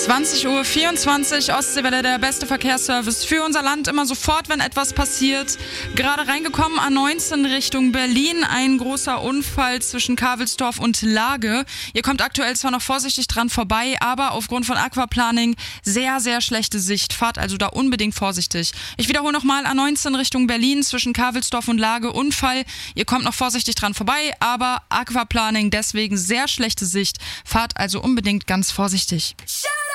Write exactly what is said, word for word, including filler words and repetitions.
zwanzig Uhr vierundzwanzig, Ostseewelle, der beste Verkehrsservice für unser Land, immer sofort, wenn etwas passiert. Gerade reingekommen, A neunzehn Richtung Berlin, ein großer Unfall zwischen Kavelsdorf und Lage. Ihr kommt aktuell zwar noch vorsichtig dran vorbei, aber aufgrund von Aquaplaning sehr, sehr schlechte Sicht. Fahrt also da unbedingt vorsichtig. Ich wiederhole nochmal, A neunzehn Richtung Berlin, zwischen Kavelsdorf und Lage, Unfall. Ihr kommt noch vorsichtig dran vorbei, aber Aquaplaning, deswegen sehr schlechte Sicht. Fahrt also unbedingt ganz vorsichtig. Shut